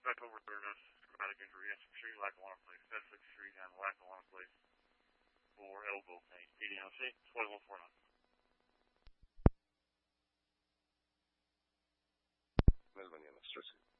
back over there, traumatic injury, yes, extreme Lackawanna Place, that's 63 down Lackawanna Place for elbow pain. PDNC, 2149. Melbourne, Australia.